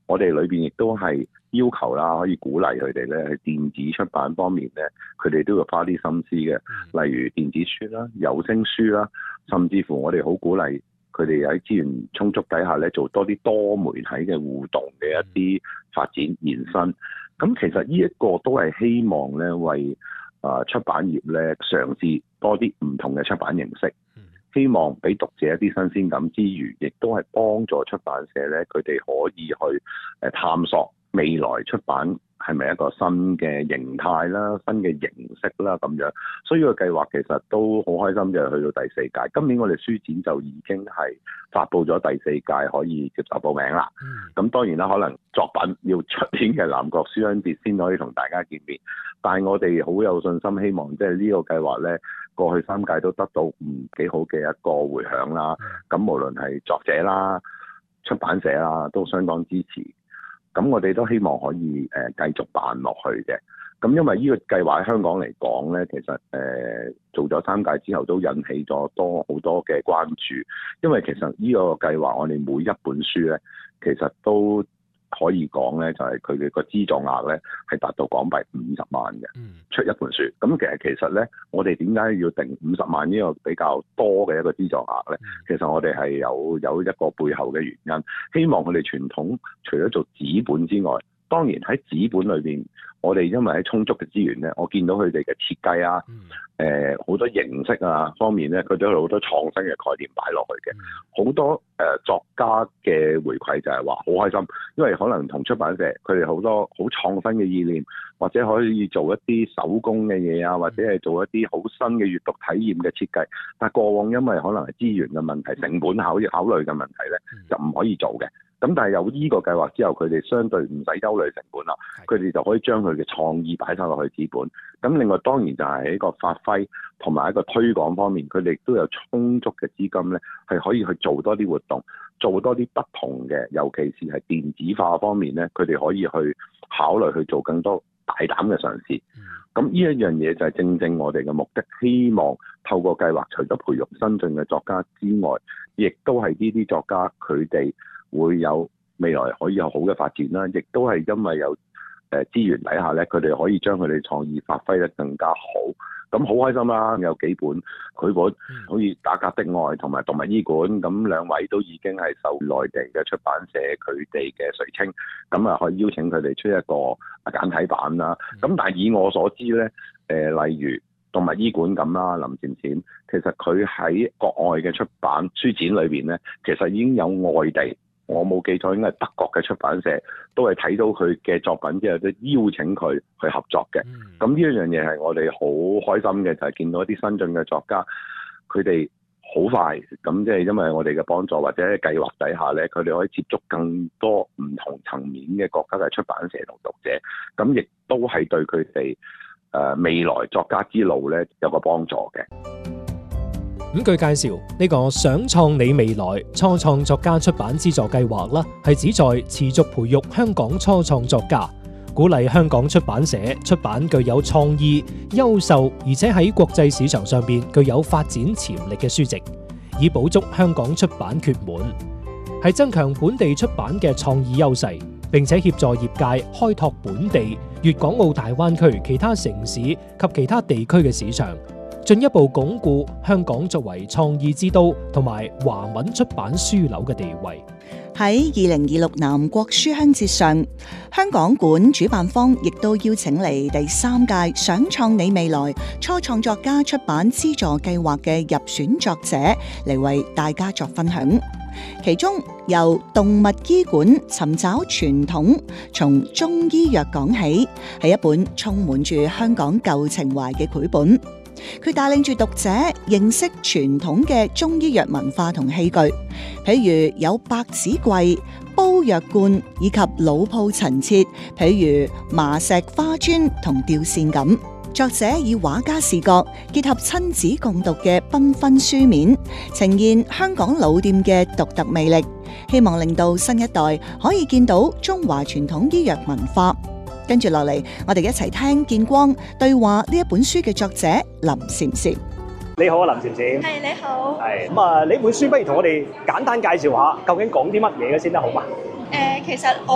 我哋裏邊亦都係要求啦，可以鼓勵佢哋咧喺電子出版方面咧，佢哋都要花啲心思嘅，例如電子書啦、有聲書啦，甚至乎我哋好鼓勵佢哋喺資源充足底下咧，做多啲多媒體嘅互動嘅一啲發展延伸。咁其實呢一個都係希望咧為出版業咧嘗試多啲唔同嘅出版形式。希望俾讀者一啲新鮮感之餘，亦都係幫助出版社咧，佢哋可以去探索未來出版係咪一個新嘅形態啦、新嘅形式啦咁樣。所以個計劃其實都好開心，就係去到第4屆。今年我哋書展就已經係發布咗第4屆可以接受報名啦。咁當然啦，可能作品要出年嘅南國書香節先可以同大家見面，但係我哋好有信心，希望即係呢個計劃咧，過去3屆都得到幾好嘅一個迴響啦。咁無論係作者啦、出版社啦，都相當支持。咁我哋都希望可以繼續辦落去嘅。咁因為呢個計劃喺香港嚟講咧，其實做咗3屆之後都引起咗好多嘅關注。因為其實呢個計劃我哋每一本書咧，其實都可以講咧，就係佢嘅個資助額咧係達到港幣50萬嘅，出一本書。咁其實咧，我哋點解要定50萬呢個比較多嘅一個資助額咧？其實我哋係有一個背後嘅原因，希望佢哋傳統除咗做紙本之外，當然喺紙本裏邊，我哋因為喺充足嘅資源咧，我見到佢哋嘅設計啊，好多形式啊方面咧，佢都有好多創新嘅概念擺落去嘅。好多作家嘅回饋就係話好開心，因為可能同出版社佢哋好多好創新嘅意念，或者可以做一啲手工嘅嘢啊，或者係做一啲好新嘅閱讀體驗嘅設計。但係過往因為可能係資源嘅問題、成本考慮嘅問題咧，就唔可以做嘅。咁但係有呢個計劃之後，佢哋相對唔使憂慮成本啦，佢哋就可以將佢嘅創意擺晒落去紙本。咁另外當然就係喺個發揮同埋一個推廣方面，佢哋都有充足嘅資金咧，係可以去做多啲活動，做多啲不同嘅，尤其是係電子化方面咧，佢哋可以去考慮去做更多大膽嘅嘗試。咁呢一樣嘢就係正正我哋嘅目的，希望透過計劃，除咗培育新進嘅作家之外，亦都係呢啲作家佢哋會有未來可以有好嘅發展啦，亦都係因為有資源底下咧，佢哋可以將佢哋創意發揮得更加好。咁好開心啦！有幾本繪本，好似《打格的愛》同埋《動物醫館》，咁兩位都已經係受內地嘅出版社佢哋嘅垂青，咁啊可以邀請佢哋出一個簡體版啦。咁但係以我所知咧，例如《動物醫館》咁啦，林漸漸，其實佢喺國外嘅出版書展裏邊咧，其實已經有外地。我冇記錯，應該係德國嘅出版社都係睇到佢嘅作品之後，都邀請佢去合作嘅。咁呢一樣嘢係我哋好開心嘅，就係見到一啲新進嘅作家，佢哋好快咁，即係因為我哋嘅幫助或者計劃底下咧，佢哋可以接觸更多唔同層面嘅國家嘅出版社同讀者，咁亦都係對佢哋未來作家之路咧有個幫助嘅。 咁據介紹，呢個想創你未來初創作家出版資助計劃啦，係旨在持續培育香港初創作家，鼓勵香港出版社出版具有創意、優秀而且喺國際市場上邊具有發展潛力嘅書籍，以補足香港出版缺滿，係增強本地出版嘅創意優勢，並且協助業界開拓本地、粵港澳大灣區其他城市及其他地區嘅市場。進一步鞏固香港作為創意之都同埋華文出版樞紐嘅地位。 喺2026南國書香節上，香港館主辦方亦都邀請嚟第3屆想創你未來初創作家出版資助計劃嘅入選作者嚟為大家作分享。其中由動物醫館尋找傳統，從中醫藥講起，係一本充滿住香港舊情懷嘅繪本。佢帶領住讀者認識傳統嘅中醫藥文化同器具，譬如有百子櫃、煲藥罐以及老鋪陳設，譬如麻石花磚同吊扇咁。作者以畫家視覺結合親子共讀嘅繽紛書面，呈現香港老店嘅獨特魅力，希望令到新一代可以見到中華傳統醫藥文化。跟住落嚟，我哋一齊聽見光對話呢一本書嘅作者林禪禪。 你好啊，林禪禪。 係，你好。 係咁啊，呢本書不如同我哋簡單介紹下，究竟講啲乜嘢嘅先得好嘛？ 其實我